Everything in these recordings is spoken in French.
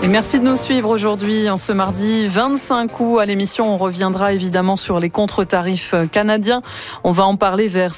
Et merci de nous suivre aujourd'hui, en ce mardi 25 août. À l'émission, on reviendra évidemment sur les contre-tarifs canadiens. On va en parler vers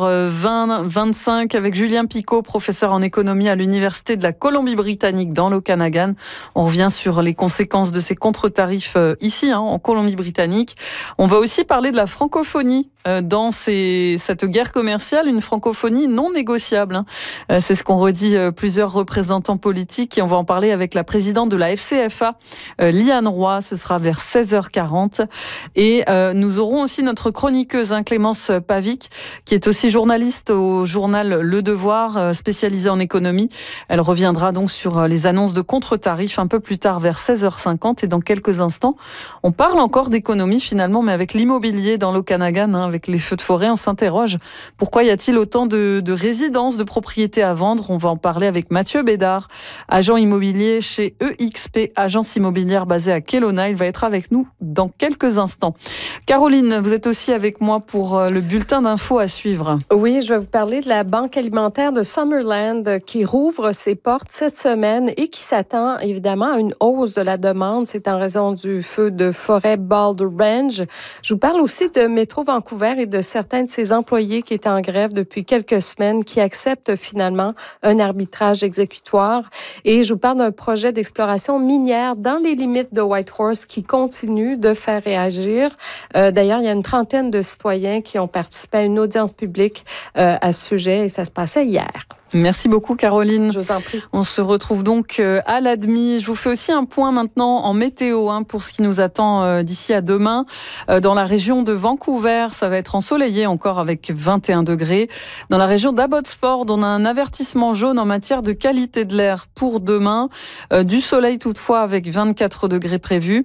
16h25 avec Julien Picot, professeur en économie à l'Université de la Colombie-Britannique dans l'Okanagan. On revient sur les conséquences de ces contre-tarifs ici, en Colombie-Britannique. On va aussi parler de la francophonie dans cette guerre commerciale, une francophonie non négociable. C'est ce qu'ont redit plusieurs représentants politiques et on va en parler avec la présidente de la FCFA, Liane Roy. Ce sera vers 16h40. Et nous aurons aussi notre chroniqueuse, Clémence Pavic, qui est aussi journaliste au journal Le Devoir, spécialisée en économie. Elle reviendra donc sur les annonces de contre-tarifs un peu plus tard vers 16h50. Et dans quelques instants, on parle encore d'économie finalement, mais avec l'immobilier dans l'Okanagan, avec les feux de forêt, on s'interroge. Pourquoi y a-t-il autant de résidences, de propriétés à vendre? On va en parler avec Mathieu Bédard, agent immobilier chez EXP, agence immobilière basée à Kelowna. Il va être avec nous dans quelques instants. Caroline, vous êtes aussi avec moi pour le bulletin d'infos à suivre. Oui, je vais vous parler de la banque alimentaire de Summerland qui rouvre ses portes cette semaine et qui s'attend évidemment à une hausse de la demande. C'est en raison du feu de forêt Boulder Range. Je vous parle aussi de Métro Vancouver et de certains de ses employés qui étaient en grève depuis quelques semaines, qui acceptent finalement un arbitrage exécutoire. Et je vous parle d'un projet d'exploration minière dans les limites de Whitehorse qui continue de faire réagir. D'ailleurs, il y a une trentaine de citoyens qui ont participé à une audience publique à ce sujet et ça se passait hier. Merci beaucoup Caroline. Je vous en prie. On se retrouve donc à l'ADMI. Je vous fais aussi un point maintenant en météo pour ce qui nous attend d'ici à demain. Dans la région de Vancouver, ça va être ensoleillé encore avec 21 degrés. Dans la région d'Abbotsford, on a un avertissement jaune en matière de qualité de l'air pour demain. Du soleil toutefois avec 24 degrés prévus.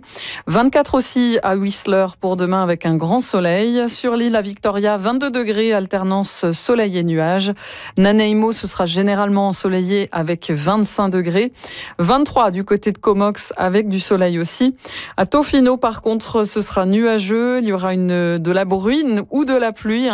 24 aussi à Whistler pour demain avec un grand soleil. Sur l'île à Victoria, 22 degrés, alternance soleil et nuages. Nanaimo, ce sera généralement ensoleillé avec 25 degrés. 23 du côté de Comox avec du soleil aussi. À Tofino, par contre, ce sera nuageux. Il y aura de la bruine ou de la pluie.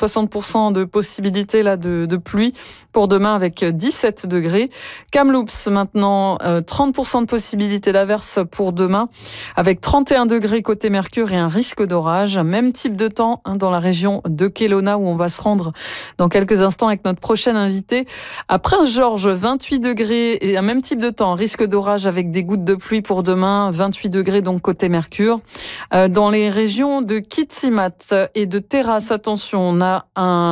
60% de possibilité là de pluie pour demain avec 17 degrés. Kamloops, maintenant, 30% de possibilité d'averse pour demain avec 31 degrés côté Mercure et un risque d'orage. Même type de temps dans la région de Kelowna où on va se rendre dans quelques instants avec notre prochaine invitée. À Prince-Georges, 28 degrés et un même type de temps, risque d'orage avec des gouttes de pluie pour demain, 28 degrés donc côté Mercure. Dans les régions de Kitimat et de Terrasse, attention, on a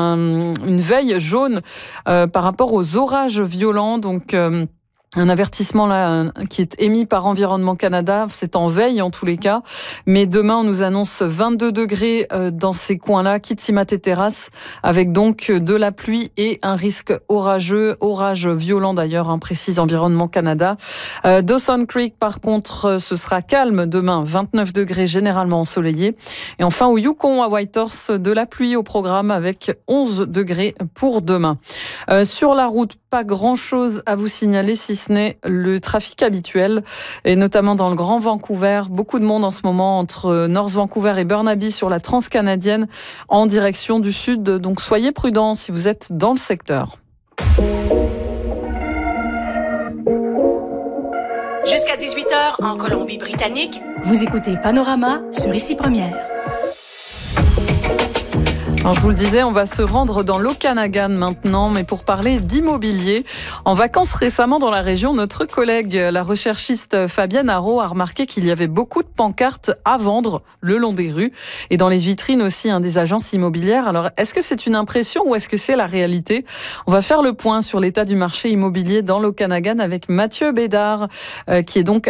une veille jaune par rapport aux orages violents, donc un avertissement là qui est émis par Environnement Canada, c'est en veille en tous les cas, mais demain on nous annonce 22 degrés dans ces coins-là, Kitimat et Terrasse, avec donc de la pluie et un risque orageux, orage violent d'ailleurs, précise Environnement Canada. Dawson Creek par contre, ce sera calme demain, 29 degrés généralement ensoleillé. Et enfin au Yukon à Whitehorse, de la pluie au programme avec 11 degrés pour demain. Sur la route, pas grand-chose à vous signaler si ce n'est le trafic habituel et notamment dans le Grand Vancouver. Beaucoup de monde en ce moment entre North Vancouver et Burnaby sur la transcanadienne en direction du sud. Donc soyez prudents si vous êtes dans le secteur. Jusqu'à 18h en Colombie-Britannique, vous écoutez Panorama sur Ici Première. Alors je vous le disais, on va se rendre dans l'Okanagan maintenant, mais pour parler d'immobilier. En vacances récemment dans la région, notre collègue, la recherchiste Fabienne Haro, a remarqué qu'il y avait beaucoup de pancartes à vendre le long des rues et dans les vitrines aussi des agences immobilières. Alors est-ce que c'est une impression ou est-ce que c'est la réalité? On va faire le point sur l'état du marché immobilier dans l'Okanagan avec Mathieu Bédard, qui est donc